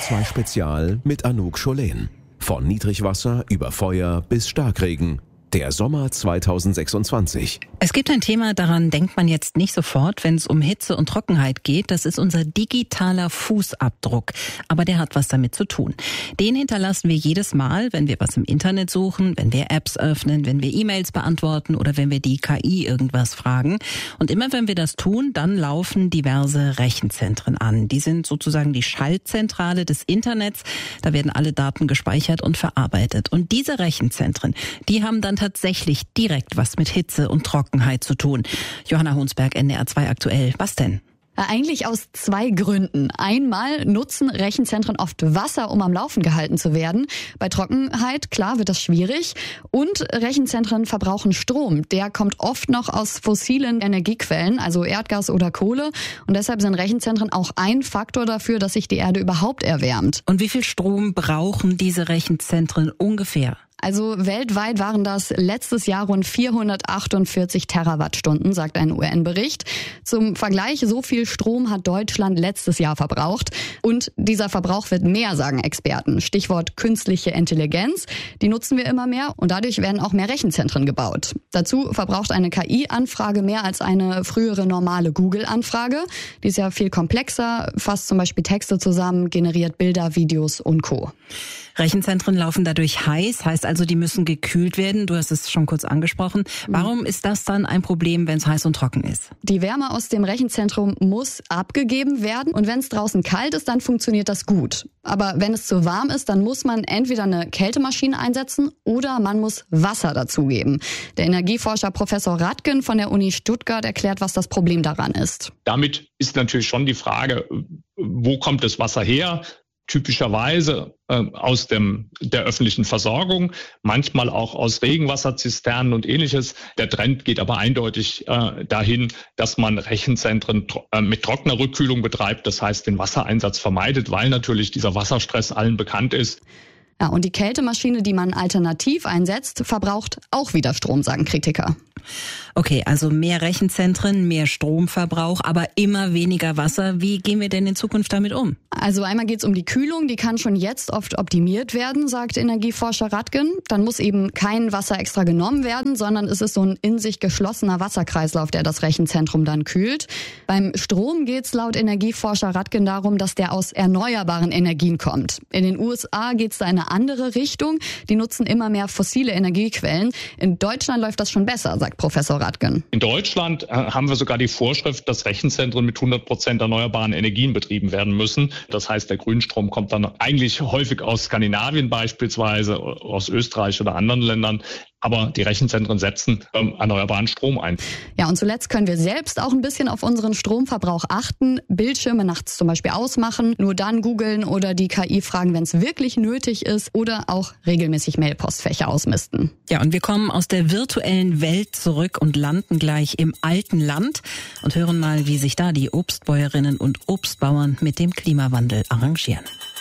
SWR2 Spezial mit Anouk Scholen. Von Niedrigwasser über Feuer bis Starkregen. Der Sommer 2026. Es gibt ein Thema, daran denkt man jetzt nicht sofort, wenn es um Hitze und Trockenheit geht. Das ist unser digitaler Fußabdruck. Aber der hat was damit zu tun. Den hinterlassen wir jedes Mal, wenn wir was im Internet suchen, wenn wir Apps öffnen, wenn wir E-Mails beantworten oder wenn wir die KI irgendwas fragen. Und immer wenn wir das tun, dann laufen diverse Rechenzentren an. Die sind sozusagen die Schaltzentrale des Internets. Da werden alle Daten gespeichert und verarbeitet. Und diese Rechenzentren, die haben dann tatsächlich direkt was mit Hitze und Trockenheit zu tun. Johanna Hunsberg, NDR2 aktuell. Was denn? Eigentlich aus 2 Gründen. Einmal nutzen Rechenzentren oft Wasser, um am Laufen gehalten zu werden. Bei Trockenheit, klar, wird das schwierig. Und Rechenzentren verbrauchen Strom. Der kommt oft noch aus fossilen Energiequellen, also Erdgas oder Kohle. Und deshalb sind Rechenzentren auch ein Faktor dafür, dass sich die Erde überhaupt erwärmt. Und wie viel Strom brauchen diese Rechenzentren ungefähr? Also weltweit waren das letztes Jahr rund 448 Terawattstunden, sagt ein UN-Bericht. Zum Vergleich, so viel Strom hat Deutschland letztes Jahr verbraucht. Und dieser Verbrauch wird mehr, sagen Experten. Stichwort künstliche Intelligenz. Die nutzen wir immer mehr und dadurch werden auch mehr Rechenzentren gebaut. Dazu verbraucht eine KI-Anfrage mehr als eine frühere normale Google-Anfrage. Die ist ja viel komplexer, fasst zum Beispiel Texte zusammen, generiert Bilder, Videos und Co. Rechenzentren laufen dadurch heiß, heißt also, die müssen gekühlt werden. Du hast es schon kurz angesprochen. Warum ist das dann ein Problem, wenn es heiß und trocken ist? Die Wärme aus dem Rechenzentrum muss abgegeben werden. Und wenn es draußen kalt ist, dann funktioniert das gut. Aber wenn es zu warm ist, dann muss man entweder eine Kältemaschine einsetzen oder man muss Wasser dazugeben. Der Energieforscher Professor Radken von der Uni Stuttgart erklärt, was das Problem daran ist. Damit ist natürlich schon die Frage, wo kommt das Wasser her? Typischerweise aus der öffentlichen Versorgung, manchmal auch aus Regenwasserzisternen und Ähnliches. Der Trend geht aber eindeutig dahin, dass man Rechenzentren mit trockener Rückkühlung betreibt, das heißt den Wassereinsatz vermeidet, weil natürlich dieser Wasserstress allen bekannt ist. Ja, und die Kältemaschine, die man alternativ einsetzt, verbraucht auch wieder Strom, sagen Kritiker. Okay, also mehr Rechenzentren, mehr Stromverbrauch, aber immer weniger Wasser. Wie gehen wir denn in Zukunft damit um? Also einmal geht es um die Kühlung, die kann schon jetzt oft optimiert werden, sagt Energieforscher Radken. Dann muss eben kein Wasser extra genommen werden, sondern es ist so ein in sich geschlossener Wasserkreislauf, der das Rechenzentrum dann kühlt. Beim Strom geht es laut Energieforscher Radken darum, dass der aus erneuerbaren Energien kommt. In den USA geht es da in eine andere Richtung. Die nutzen immer mehr fossile Energiequellen. In Deutschland läuft das schon besser, sagt Professor Radken. In Deutschland haben wir sogar die Vorschrift, dass Rechenzentren mit 100% erneuerbaren Energien betrieben werden müssen. Das heißt, der Grünstrom kommt dann eigentlich häufig aus Skandinavien beispielsweise, aus Österreich oder anderen Ländern. Aber die Rechenzentren setzen erneuerbaren Strom ein. Ja, und zuletzt können wir selbst auch ein bisschen auf unseren Stromverbrauch achten. Bildschirme nachts zum Beispiel ausmachen, nur dann googeln oder die KI fragen, wenn es wirklich nötig ist. Oder auch regelmäßig Mailpostfächer ausmisten. Ja, und wir kommen aus der virtuellen Welt zurück und landen gleich im alten Land und hören mal, wie sich da die Obstbäuerinnen und Obstbauern mit dem Klimawandel arrangieren.